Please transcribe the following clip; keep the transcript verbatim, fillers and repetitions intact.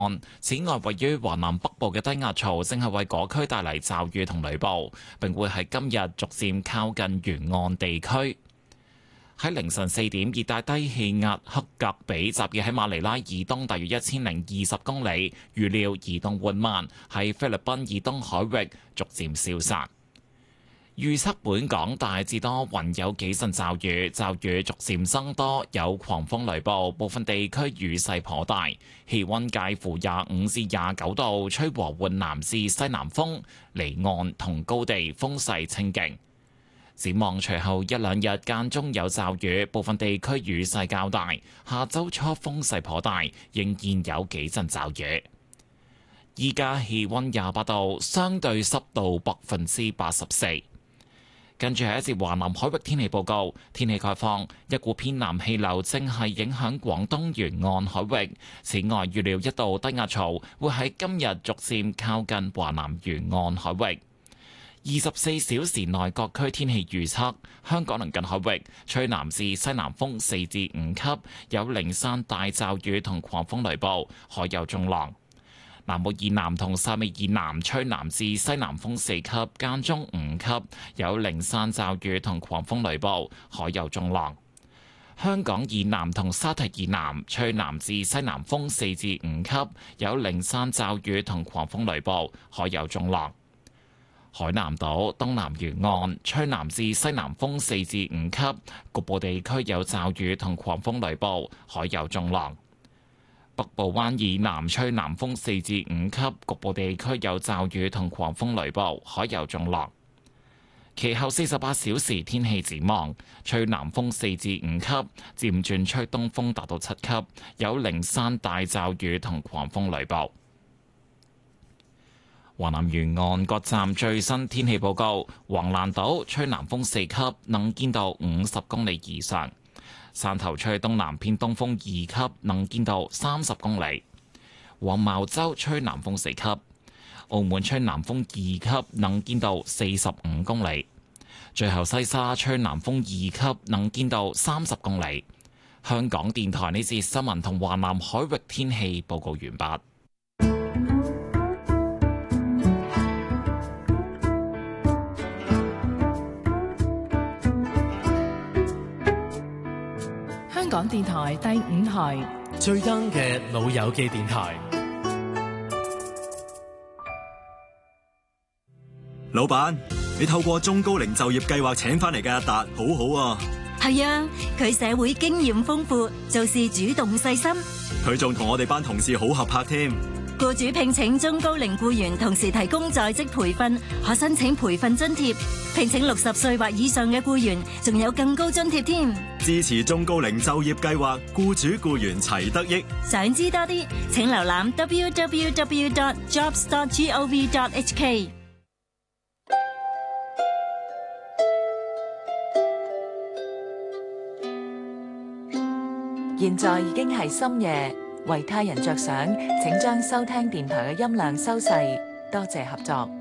此外，位於華南北部嘅低壓槽正係為嗰區帶嚟驟雨同雷暴，並會喺今日逐漸靠近沿岸地區。喺凌晨四點，熱帶低氣壓克格比集結喺馬尼拉以東大約一千零二十公里，預料移動緩慢，喺菲律賓以東海域逐漸消散。預測本港大致多雲，有幾陣驟雨，驟雨逐漸增多，有狂風雷暴，部分地區雨勢頗大。氣溫介乎廿五至廿九度，吹和緩南至西南風，離岸同高地風勢清勁。展望隨後一兩日間中有驟雨，部分地區雨勢較大。下周初風勢頗大，仍然有幾陣驟雨。依家氣溫廿八度，相對濕度百分之八十四。跟住係一節華南海域天氣報告，天氣概況，一股偏南氣流正係影響廣東沿岸海域。此外，預料一道低壓槽會喺今日逐漸靠近華南沿岸海域。二十四小時內各區天氣預測：香港鄰近海域吹南至西南風四至五級，有零散大驟雨同狂風雷暴，海有中浪。南澳以南同汕尾以南吹南至西南風四級，間中五級，有零散驟雨同狂風雷暴，海有中浪。香港以南同沙堤以南吹南至西南風四至五級，有零散驟雨同狂風雷暴，海有中浪。海南島東南沿岸吹南至西南風四至五級，局部地區有驟雨同狂風雷暴，海有中浪。北部灣以南吹南風四至五級，局部地區有驟雨同狂風雷暴，海有中浪。其後四十八小時天氣展望，吹南風四至五級，漸轉吹東風達到七級，有零散大驟雨同狂風雷暴。華南沿岸各站最新天氣報告：橫瀾島吹南風四級，能見度五十公里以上；汕頭吹東南偏東風二級，能見度三十公里；黃茅洲吹南風四級；澳門吹南風二級，能見度四十五公里；最後西沙吹南風二級，能見度三十公里。香港電台呢節新聞同華南海域天氣報告完畢。 香港電台第五台最 young 嘅老友記電台。 老闆，你透過中高齡就業計劃請翻嚟嘅阿達，好好啊。 係啊，佢社會經驗豐富，做事主動細心。 佢仲同我哋班同事好合拍添。 僱主聘請中高齡僱員，同時提供在職培訓，可申請培訓津貼。聘請六十歲或以上嘅僱員，仲有更高津貼添。 支持中高齡就業計劃，僱主僱員齊得益。 想知多啲，請瀏覽 double-u double-u double-u dot jobs dot gov dot h k。 現在已經係深夜，為他人着想，請將收聽電台嘅音量收細，多謝合作。